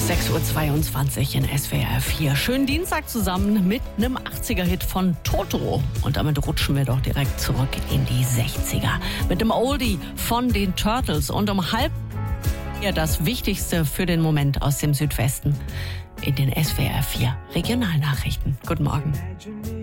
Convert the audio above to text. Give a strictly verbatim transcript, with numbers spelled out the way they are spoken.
sechs Uhr zweiundzwanzig in S W R vier. Schönen Dienstag zusammen mit einem achtziger-Hit von Toto. Und damit rutschen wir doch direkt zurück in die sechziger. Mit dem Oldie von den Turtles. Und um halb ja das Wichtigste für den Moment aus dem Südwesten in den S W R vier Regionalnachrichten. Guten Morgen.